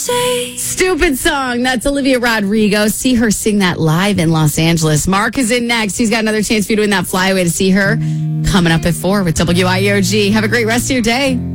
Stupid song. That's Olivia Rodrigo. See her sing that live in Los Angeles. Mark is in next. He's got another chance for you to win that flyaway to see her coming up at 4 with WIOG. Have a great rest of your day.